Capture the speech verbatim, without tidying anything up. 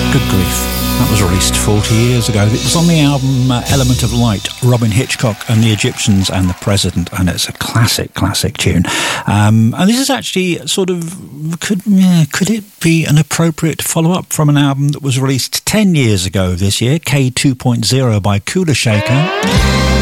Good grief. That was released forty years ago. It was on the album uh, Element of Light, Robin Hitchcock and the Egyptians and the President, and it's a classic, classic tune. Um, and this is actually sort of, could yeah, could it be an appropriate follow-up from an album that was released ten years ago this year, K two point oh by Kula Shaker.